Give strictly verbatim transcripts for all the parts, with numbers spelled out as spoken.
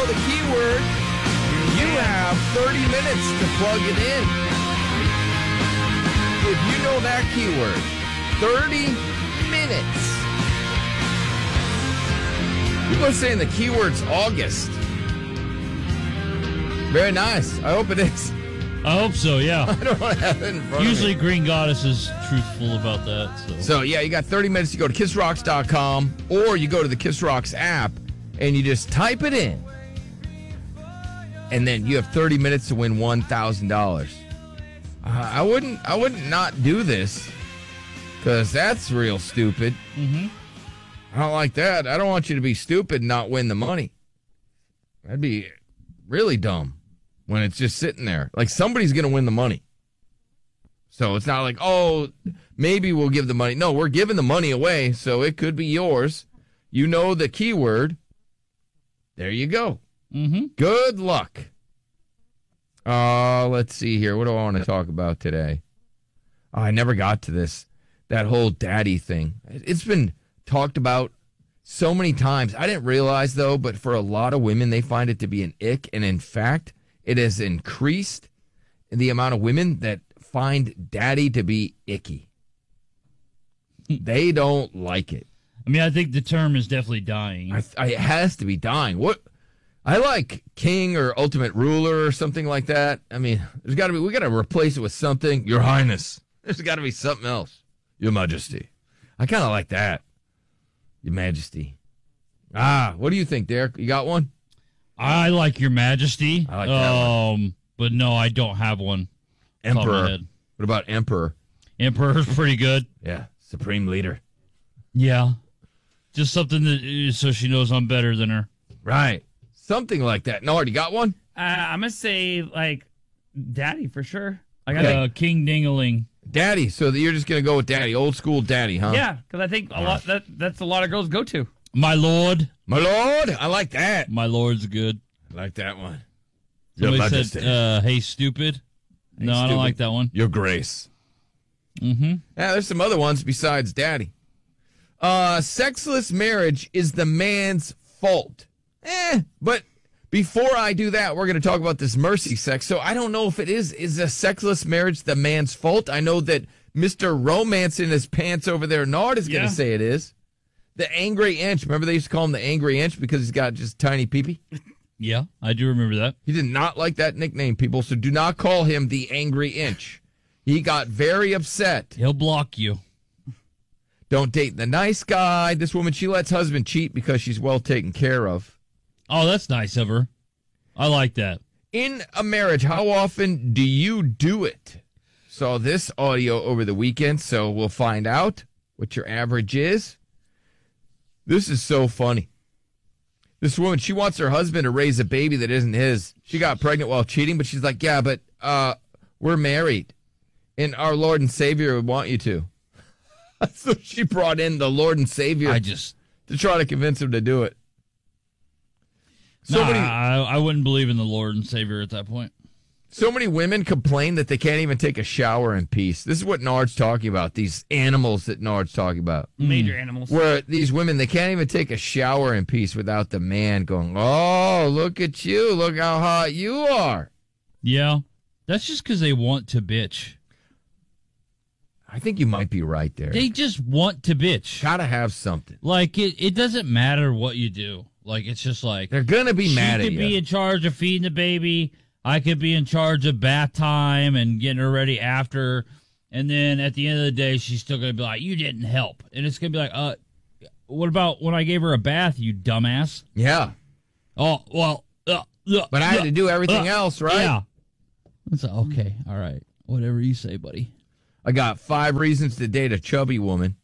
know the keyword, you have thirty minutes to plug it in. If you know that keyword, thirty minutes. People are saying the keyword's August. Very nice. I hope it is. I hope so, yeah. I don't want to have it in front Usually of me. Green Goddess is truthful about that. So, so yeah, you got thirty minutes to go to kiss rocks dot com or you go to the Kiss Rocks app and you just type it in. And then you have thirty minutes to win one thousand dollars. Uh, I wouldn't I wouldn't not do this because that's real stupid. mm-hmm. I don't like that. I don't want you to be stupid and not win the money. That'd be really dumb when it's just sitting there. Like somebody's going to win the money. So it's not like, oh, maybe we'll give the money. No, we're giving the money away, so it could be yours. You know the keyword. There you go. Mm-hmm. Good luck. Uh, let's see here. What do I want to talk about today? Oh, I never got to this. That whole daddy thing. It's been talked about so many times. I didn't realize, though, but for a lot of women, they find it to be an ick. And in fact, it has increased the amount of women that find daddy to be icky. They don't like it. I mean, I think the term is definitely dying. I, I, it has to be dying. What? I like king or ultimate ruler or something like that. I mean, there's got to be. We got to replace it with something. Your Highness. There's got to be something else. Your Majesty. I kind of like that. Your Majesty. Ah, what do you think, Derek? You got one? I like Your Majesty. I like that um, one. But no, I don't have one. Emperor. What about Emperor? Emperor's pretty good. Yeah, Supreme Leader. Yeah. Just something that so she knows I'm better than her. Right. Something like that. Nard, you got one? Uh, I'm going to say, like, Daddy for sure. I got Uh, King Dingaling. Daddy. So you're just going to go with Daddy. Old school Daddy, huh? Yeah, because I think a lot that that's a lot of girls go to. My Lord. My Lord. I like that. My Lord's good. I like that one. Somebody Your said, Majesty. uh, hey, stupid. Hey, no, I stupid. don't like that one. Your Grace. Mm-hmm. Yeah, there's some other ones besides Daddy. Uh, sexless marriage is the man's fault. Eh, but before I do that, we're going to talk about this mercy sex. So I don't know if it is, is a sexless marriage the man's fault? I know that Mister Romance in his pants over there, Nard, is going to Yeah. say it is. The Angry Inch. Remember they used to call him the Angry Inch because he's got just tiny pee-pee? Yeah, I do remember that. He did not like that nickname, people, so do not call him the Angry Inch. He got very upset. He'll block you. Don't date the nice guy. This woman, she lets husband cheat because she's well taken care of. Oh, that's nice of her. I like that. In a marriage, how often do you do it? Saw this audio over the weekend, so we'll find out what your average is. This is so funny. This woman, she wants her husband to raise a baby that isn't his. She got pregnant while cheating, but she's like, yeah, but uh, we're married, and our Lord and Savior would want you to. So she brought in the Lord and Savior I just to try to convince him to do it. So nah, many, I, I wouldn't believe in the Lord and Savior at that point. so many women complain that they can't even take a shower in peace. This is what Nard's talking about. These animals that Nard's talking about. Major animals. Where these women, they can't even take a shower in peace without the man going, oh, look at you. Look how hot you are. Yeah, that's just because they want to bitch. I think you might be right there. They just want to bitch. Gotta have something. Like, it, it doesn't matter what you do. Like, it's just like, They're going to be she mad at could you. be in charge of feeding the baby. I could be in charge of bath time and getting her ready after. And then at the end of the day, she's still going to be like, you didn't help. And it's going to be like, uh, what about when I gave her a bath, you dumbass? Yeah. Oh, well. Uh, uh, But I had uh, to do everything uh, else, right? Yeah. It's like, okay, all right. Whatever you say, buddy. I got five reasons to date a chubby woman.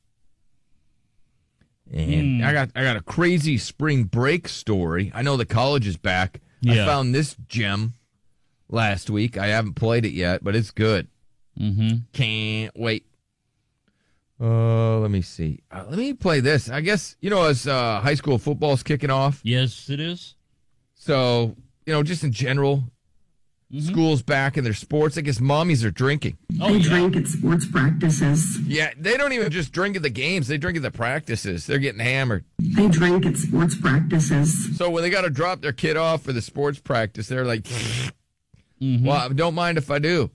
And Mm. I got I got a crazy spring break story. I know the college is back. Yeah. I found this gem last week. I haven't played it yet, but it's good. Mm-hmm. Can't wait. Uh, let me see. Uh, let me play this. I guess, you know, as uh, high school football's kicking off. Yes, it is. So, you know, just in general, Mm-hmm. School's back in their sports. I guess mommies are drinking. Oh, They yeah. drink at sports practices. Yeah, they don't even just drink at the games. They drink at the practices. They're getting hammered. They drink at sports practices. So when they got to drop their kid off for the sports practice, they're like, Mm-hmm. well, don't mind if I do.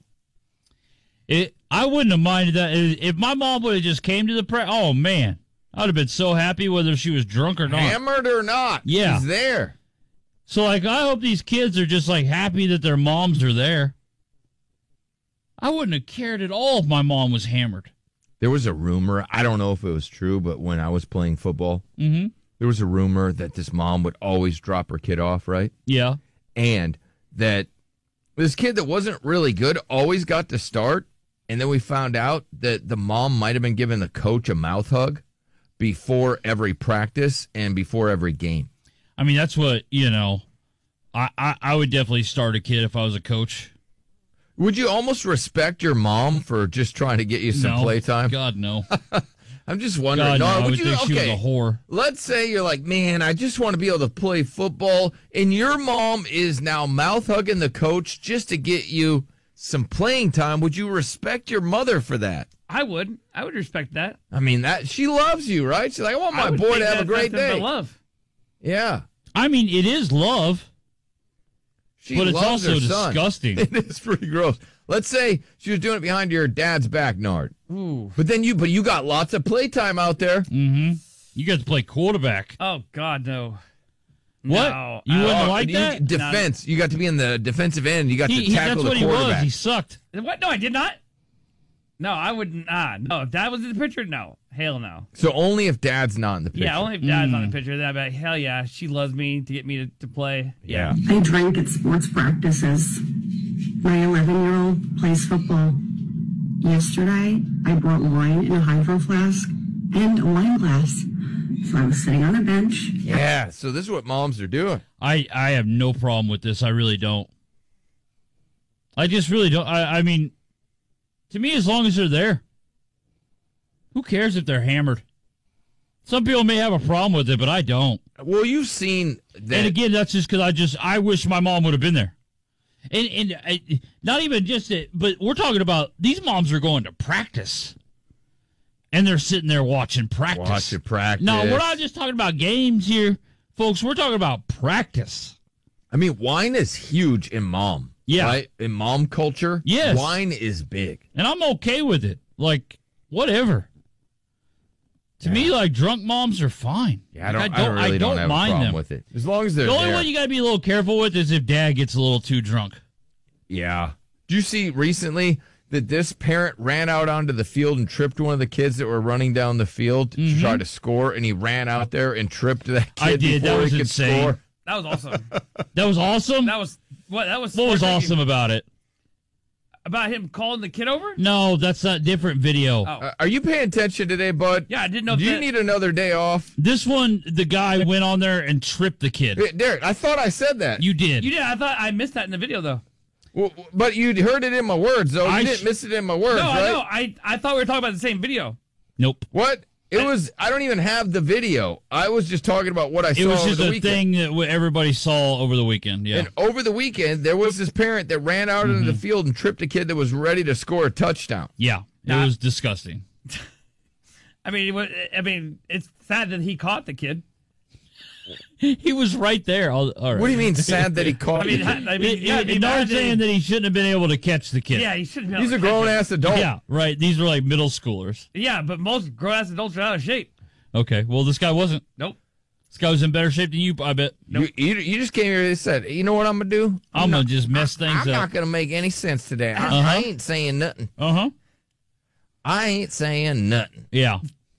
It, I wouldn't have minded that. If my mom would have just came to the pre, oh, man. I would have been so happy whether she was drunk or not. Hammered or not. Yeah. He's there. So, like, I hope these kids are just, like, happy that their moms are there. I wouldn't have cared at all if my mom was hammered. There was a rumor. I don't know if it was true, but when I was playing football, Mm-hmm. there was a rumor that this mom would always drop her kid off, right? Yeah. And that this kid that wasn't really good always got to start. And then we found out that the mom might have been giving the coach a mouth hug before every practice and before every game. I mean, that's what, you know, I, I, I would definitely start a kid if I was a coach. Would you almost respect your mom for just trying to get you some No. playtime? God, no. I'm just wondering. God, no, I would would you, think she okay, was a whore. let's say you're like, man, I just want to be able to play football, and your mom is now mouth hugging the coach just to get you some playing time. Would you respect your mother for that? I would. I would respect that. I mean, that she loves you, right? She's like, I want I my would boy think to have a that's great nothing but day. love. Yeah. I mean, it is love, She but it's loves also her son. disgusting. It is pretty gross. Let's say she was doing it behind your dad's back, Nard. Ooh. But then you, but you got lots of playtime out there. Mm-hmm. You got to play quarterback. Oh God, no. What? No, You I- wouldn't Oh, like you- that? Defense. You got to be in the defensive end. You got He, to he, tackle that's what the he was. quarterback. He sucked. What? No, I did not. No, I wouldn't. Ah, no. If Dad was in the picture, no. Hell no. So only if dad's not in the picture. Yeah, only if Dad's Mm. on the picture. Then I'd be like, hell yeah, she loves me to get me to, to play. Yeah. They drink at sports practices. My eleven-year-old plays football. Yesterday, I brought wine in a hydro flask and a wine glass. So I was sitting on a bench. Yeah. So this is what moms are doing. I, I have no problem with this. I really don't. I just really don't. I, I mean, to me, as long as they're there, who cares if they're hammered? Some people may have a problem with it, but I don't. Well, you've seen that. And again, that's just because I just I wish my mom would have been there. And and I, not even just it, but we're talking about these moms are going to practice, and they're sitting there watching practice. Watch it practice. No, we're not just talking about games here, folks. We're talking about practice. I mean, wine is huge in mom. Yeah. Right? In mom culture. Yes. Wine is big. And I'm okay with it. Like, whatever. To me, like, drunk moms are fine. Yeah, I Like, don't. I, don't really don't, have mind a problem them. with it as long as they're The only there. one you got to be a little careful with is if dad gets a little too drunk. Yeah. Did you see recently that this parent ran out onto the field and tripped one of the kids that were running down the field to try to score, and he ran out there and tripped that kid I did. before That was he could insane. score? That was awesome. That was awesome. that was what? That was What was sports awesome about it? about him calling the kid over. No, that's a different video. Oh. Uh, are you paying attention today, bud? Yeah, I didn't know. If Do you that, need another day off? This one, the guy went on there and tripped the kid. Hey, Derek, I thought I said that. You did. You did. I thought I missed that in the video though. Well, but you heard it in my words, though. You I didn't sh- miss it in my words, No, I right? know. I I thought we were talking about the same video. Nope. What? It was. I don't even have the video. I was just talking about what I It saw was over just the a weekend. thing that w- everybody saw over the weekend. Yeah. And over the weekend, there was this parent that ran out into the field and tripped a kid that was ready to score a touchdown. yeah. It Nah. was disgusting. I mean, it wa- I mean, it's sad that he caught the kid. He was right there. All, all right. What do you mean sad that he caught I mean, the kid? I mean, yeah, it'd be Not bad that- saying that he shouldn't have been able to catch the kid. Yeah, he should have. He's a grown-ass adult. Yeah, right. These were like middle schoolers. Yeah, but most grown-ass adults are out of shape. Okay. Well, this guy wasn't. Nope. This guy was in better shape than you, I bet. You, you, you just came here and said, you know what I'm going to do? I'm going to just mess things I'm not up. going to make any sense today. I, Uh-huh. I ain't saying nothing. Uh huh. I ain't saying nothing. Yeah.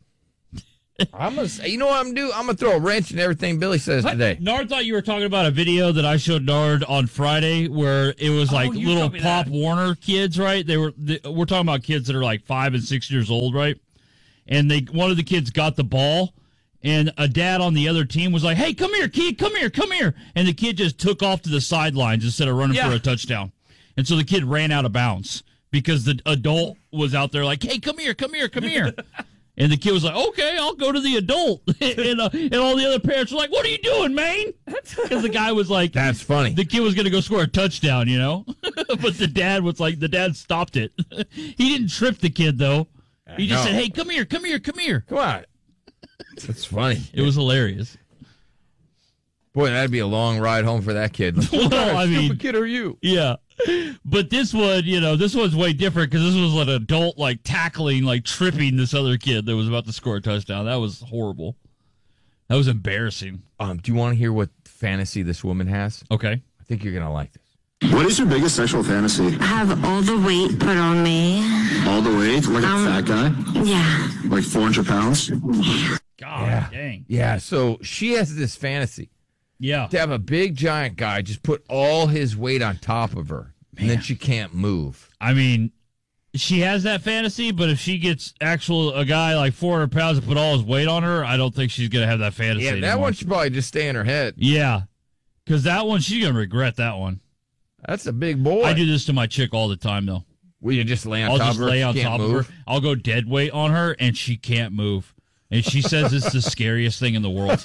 I'm gonna say, you know what I'm gonna do? I'm gonna throw a wrench in everything Billy says today. Nard thought you were talking about a video that I showed Nard on Friday where it was like you little showed me Pop that. Warner kids, right? They were they, we're talking about kids that are like five and six years old, right? And they one of the kids got the ball, and a dad on the other team was like, "Hey, come here, kid, come here, come here!" And the kid just took off to the sidelines instead of running Yeah. for a touchdown, and so the kid ran out of bounds because the adult was out there like, "Hey, come here, come here, come here." And the kid was like, okay, I'll go to the adult. and, uh, and all the other parents were like, what are you doing, man? Because the guy was like, That's funny. the kid was going to go score a touchdown, you know? But the dad was like, the dad stopped it. He didn't trip the kid, though. He just know. said, hey, come here, come here, come here. Come on. That's funny. It was hilarious. Boy, that'd be a long ride home for that kid. Like, what Well, kind of I stupid mean- kid are you? Yeah. But this one, you know, this one's way different because this was an adult, like, tackling, like, tripping this other kid that was about to score a touchdown. That was horrible. That was embarrassing. Um, do you want to hear what fantasy this woman has? Okay. I think you're going to like this. What is your biggest sexual fantasy? Have all the weight put on me. All the way? Like a Um, fat guy? Yeah. Like four hundred pounds? God Yeah. dang. Yeah, so she has this fantasy Yeah. to have a big giant guy just put all his weight on top of her, and then she can't move. I mean, she has that fantasy, but if she gets actual a guy like four hundred pounds to put all his weight on her, I don't think she's going to have that fantasy Yeah, that anymore. one should probably just stay in her head. Yeah. Because that one, she's going to regret that one. That's a big boy. I do this to my chick all the time, though. Will you just lay on I'll top just of her? lay She on can't top move? of her. I'll go dead weight on her, and she can't move. And she says it's the scariest thing in the world.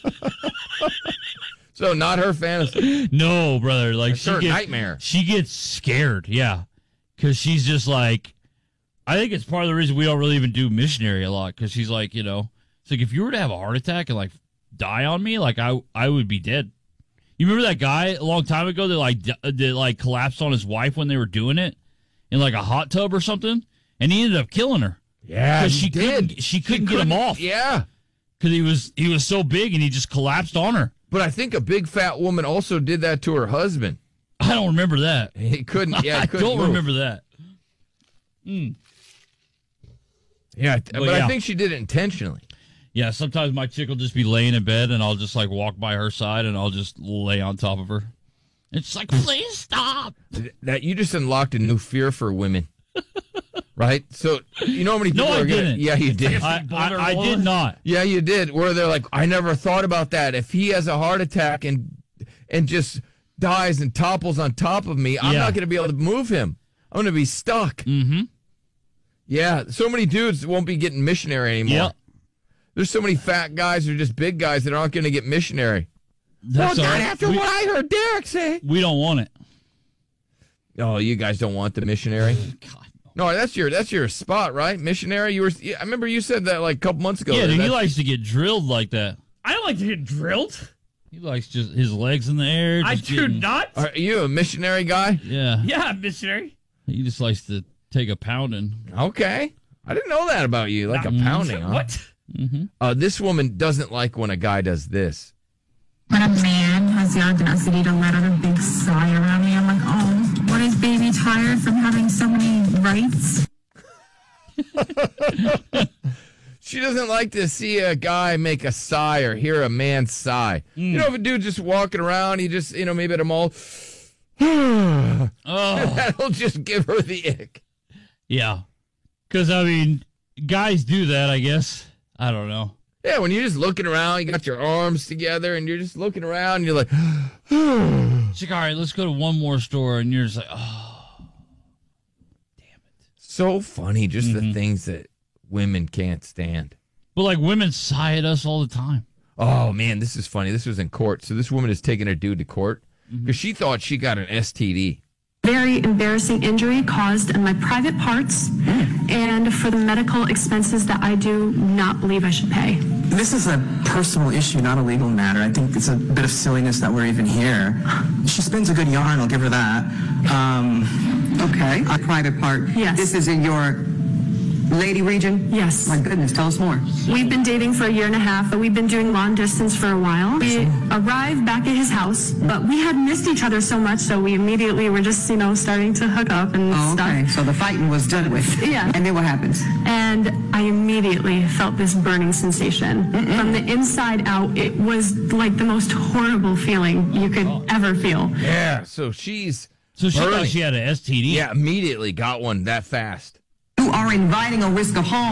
So not her fantasy. No, brother. Like It's she her gets, nightmare. She gets scared, yeah. Because she's just like, I think it's part of the reason we don't really even do missionary a lot. Because she's like, you know, it's like if you were to have a heart attack and like die on me, like I I would be dead. You remember that guy a long time ago that like d- that like collapsed on his wife when they were doing it in like a hot tub or something, and he ended up killing her. Yeah, Because he she did. couldn't, she couldn't get him off. Yeah. Because he was he was so big and he just collapsed on her. But I think a big fat woman also did that to her husband. I don't remember that. He couldn't. Yeah, he I couldn't don't move. remember that. Yeah, but Well, yeah. I think she did it intentionally. Yeah, sometimes my chick will just be laying in bed and I'll just like walk by her side and I'll just lay on top of her. It's like, please stop. That you just unlocked a new fear for women, right? So you know how many No, people I are gonna? didn't. Yeah, you did. I, I, I did not. Yeah, you did. Where they're like, I never thought about that. If he has a heart attack and and just dies and topples on top of me, I'm Yeah. not going to be able to move him. I'm going to be stuck. Mm-hmm. Yeah, so many dudes won't be getting missionary anymore. Yep. There's so many fat guys or just big guys that aren't going to get missionary. That's well, all not right. after we, what I heard Derek say. we don't want it. Oh, you guys don't want the missionary? God. No, that's your that's your spot, right? Missionary. You were. I remember you said that like a couple months ago. Yeah, that dude, he that's- likes to get drilled like that. I don't like to get drilled. He likes just his legs in the air. I just do getting- not. Are you a missionary guy? Yeah. Yeah, missionary. He just likes to take a pounding. Okay, I didn't know that about you. Like a Not- pounding. Huh? What? Uh, this woman doesn't like when a guy does this. When a man has the audacity to let out a big sigh around me, I'm like, oh, what is baby tired from having so many rights? She doesn't like to see a guy make a sigh or hear a man sigh. You know, if a dude just walking around, he just, you know, maybe at a mall, Oh, that'll just give her the ick. yeah. Because, I mean, guys do that, I guess. I don't know. Yeah, when you're just looking around, you got your arms together, and you're just looking around, and you're like, "Hmm." It's like, all right, let's go to one more store. And you're just like, oh. so funny, just Mm-hmm. the things that women can't stand. But, like, women sigh at us all the time. Oh, man, this is funny. This was in court. So this woman is taking a dude to court Mm-hmm. because she thought she got an S T D. Very embarrassing injury caused in my private parts and for the medical expenses that I do not believe I should pay. This is a personal issue, not a legal matter. I think it's a bit of silliness that we're even here. She spins a good yarn, I'll give her that. Um, Okay, a private part. Yes. This is in your lady region? Yes. My goodness, tell us more. We've been dating for a year and a half, but we've been doing long distance for a while. We arrived back at his house, but we had missed each other so much, so we immediately were just, you know, starting to hook up and Oh, stuff. okay, so the fighting was done with. Yeah. And then what happens? And I immediately felt this burning sensation. From the inside out, it was like the most horrible feeling you could ever feel. Yeah, so she's So she burning. thought she had an S T D. Yeah, immediately got one that fast. You are inviting a risk of harm.